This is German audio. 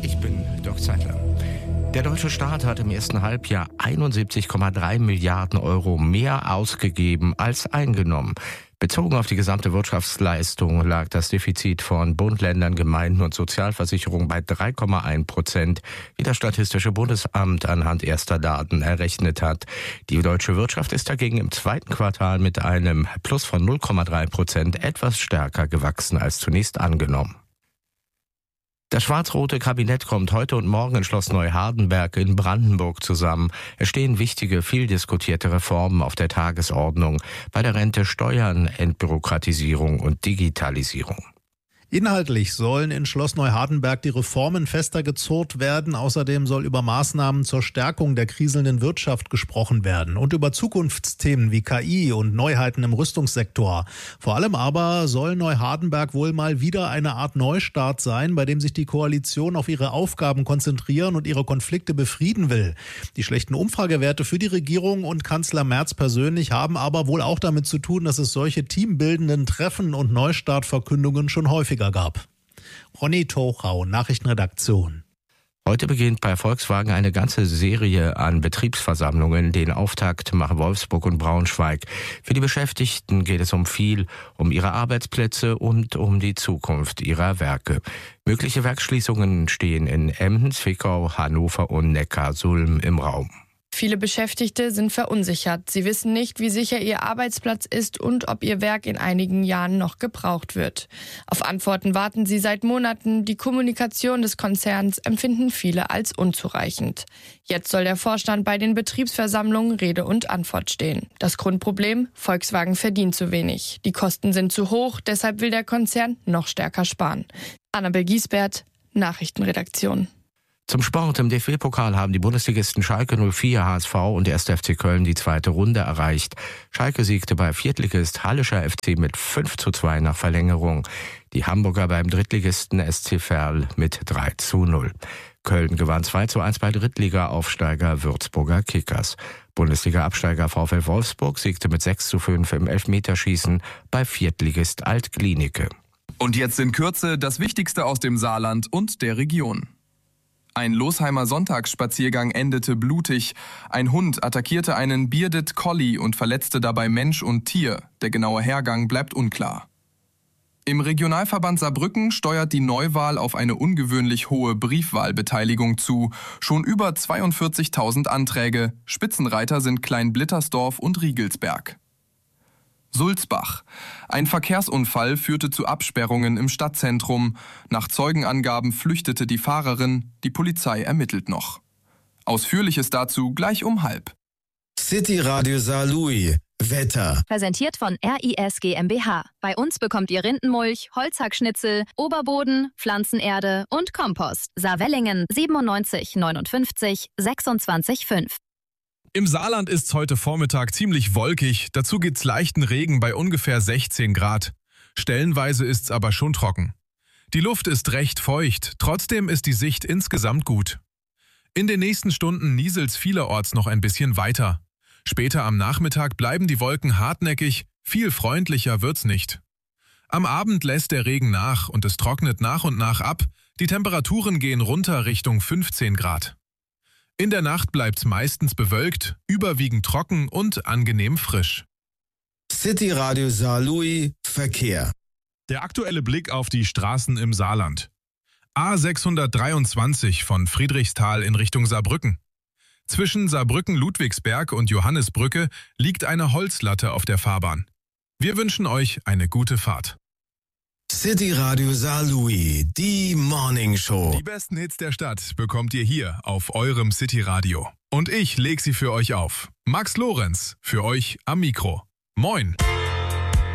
Ich bin Dirk Zeitler. Der deutsche Staat hat im ersten Halbjahr 71,3 Milliarden Euro mehr ausgegeben als eingenommen. Bezogen auf die gesamte Wirtschaftsleistung lag das Defizit von Bund, Ländern, Gemeinden und Sozialversicherung bei 3,1%, wie das Statistische Bundesamt anhand erster Daten errechnet hat. Die deutsche Wirtschaft ist dagegen im zweiten Quartal mit einem Plus von 0,3% etwas stärker gewachsen als zunächst angenommen. Das schwarz-rote Kabinett kommt heute und morgen in Schloss Neuhardenberg in Brandenburg zusammen. Es stehen wichtige, viel diskutierte Reformen auf der Tagesordnung. Bei der Rente, Steuern, Entbürokratisierung und Digitalisierung. Inhaltlich sollen in Schloss Neuhardenberg die Reformen fester gezurrt werden. Außerdem soll über Maßnahmen zur Stärkung der kriselnden Wirtschaft gesprochen werden und über Zukunftsthemen wie KI und Neuheiten im Rüstungssektor. Vor allem aber soll Neuhardenberg wohl mal wieder eine Art Neustart sein, bei dem sich die Koalition auf ihre Aufgaben konzentrieren und ihre Konflikte befrieden will. Die schlechten Umfragewerte für die Regierung und Kanzler Merz persönlich haben aber wohl auch damit zu tun, dass es solche teambildenden Treffen und Neustartverkündungen schon häufiger gab. Ronny Tochau, Nachrichtenredaktion. Heute beginnt bei Volkswagen eine ganze Serie an Betriebsversammlungen. Den Auftakt machen Wolfsburg und Braunschweig. Für die Beschäftigten geht es um viel, um ihre Arbeitsplätze und um die Zukunft ihrer Werke. Mögliche Werksschließungen stehen in Emden, Zwickau, Hannover und Neckarsulm im Raum. Viele Beschäftigte sind verunsichert. Sie wissen nicht, wie sicher ihr Arbeitsplatz ist und ob ihr Werk in einigen Jahren noch gebraucht wird. Auf Antworten warten sie seit Monaten. Die Kommunikation des Konzerns empfinden viele als unzureichend. Jetzt soll der Vorstand bei den Betriebsversammlungen Rede und Antwort stehen. Das Grundproblem: Volkswagen verdient zu wenig. Die Kosten sind zu hoch, deshalb will der Konzern noch stärker sparen. Annabel Giesbert, Nachrichtenredaktion. Zum Sport: Im DFB-Pokal haben die Bundesligisten Schalke 04, HSV und der 1. FC Köln die zweite Runde erreicht. Schalke siegte bei Viertligist Hallischer FC mit 5:2 nach Verlängerung. Die Hamburger beim Drittligisten SC Verl mit 3:0. Köln gewann 2:1 bei Drittliga-Aufsteiger Würzburger Kickers. Bundesliga-Absteiger VfL Wolfsburg siegte mit 6:5 im Elfmeterschießen bei Viertligist Alt-Glienicke. Und jetzt in Kürze das Wichtigste aus dem Saarland und der Region. Ein Losheimer Sonntagsspaziergang endete blutig. Ein Hund attackierte einen Bearded Collie und verletzte dabei Mensch und Tier. Der genaue Hergang bleibt unklar. Im Regionalverband Saarbrücken steuert die Neuwahl auf eine ungewöhnlich hohe Briefwahlbeteiligung zu. Schon über 42.000 Anträge. Spitzenreiter sind Kleinblittersdorf und Riegelsberg. Sulzbach. Ein Verkehrsunfall führte zu Absperrungen im Stadtzentrum. Nach Zeugenangaben flüchtete die Fahrerin. Die Polizei ermittelt noch. Ausführliches dazu gleich um 12:30. City Radio Saarlouis. Wetter. Präsentiert von RIS GmbH. Bei uns bekommt ihr Rindenmulch, Holzhackschnitzel, Oberboden, Pflanzenerde und Kompost. Saarwellingen 97 59 26 5. Im Saarland ist's heute Vormittag ziemlich wolkig, dazu gibt's leichten Regen bei ungefähr 16 Grad. Stellenweise ist's aber schon trocken. Die Luft ist recht feucht, trotzdem ist die Sicht insgesamt gut. In den nächsten Stunden nieselt's vielerorts noch ein bisschen weiter. Später am Nachmittag bleiben die Wolken hartnäckig, viel freundlicher wird's nicht. Am Abend lässt der Regen nach und es trocknet nach und nach ab, die Temperaturen gehen runter Richtung 15 Grad. In der Nacht bleibt's meistens bewölkt, überwiegend trocken und angenehm frisch. City Radio Saarlouis Verkehr. Der aktuelle Blick auf die Straßen im Saarland. A623 von Friedrichsthal in Richtung Saarbrücken. Zwischen Saarbrücken-Ludwigsberg und Johannisbrücke liegt eine Holzlatte auf der Fahrbahn. Wir wünschen euch eine gute Fahrt. City Radio Saarlouis, die Morning Show. Die besten Hits der Stadt bekommt ihr hier auf eurem City Radio. Und ich leg sie für euch auf. Max Lorenz, für euch am Mikro. Moin!